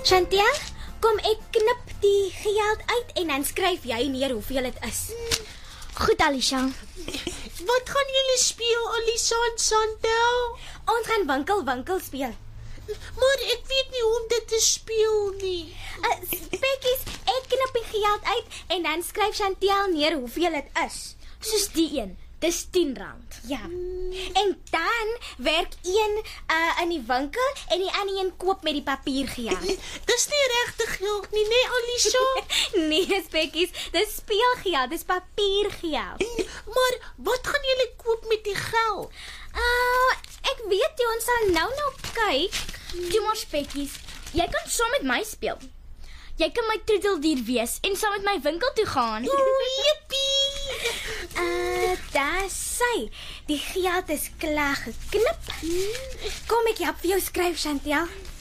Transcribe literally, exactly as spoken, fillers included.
Chantel, kom ek knip die geld uit en dan skryf jy neer hoeveel dit is. Goed, Alicia. Wat gaan julle speel, Alisa en Chantel? Ons gaan winkel winkel speel. Maar ek weet nie hoe om dit te speel nie. Uh, Spekkies, ek knip die geld uit en dan skryf Chantel neer hoeveel dit is. Soos die een. Dis tien rand. Ja. En dan werk een uh, in die winkel en die ander een koop met die papiergeld. Dis nie regte geld nie, nee, Alisa. Nee, Spekkies, dis speelgeld, dis papiergeld. Maar wat gaan julle koop met die geld? Uh, ek weet jy, ons sal nou nou kyk. Toe maar, Spekkies, jy kan saam met my speel. Jy kan my troeteldier wees en saam met my winkel toe gaan. Oeh, jippie! Uh, daar sy. Die geld is klaar geknip. Kom ek help vir jou skryf, Chantel.